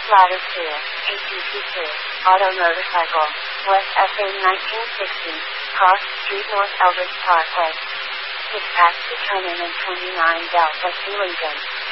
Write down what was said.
Ladder 2, ATP2, Auto Motorcycle, West SA 1960, Cross Street North Eldridge Parkway. Dispatch to Conan and 29 Delta C Lincoln.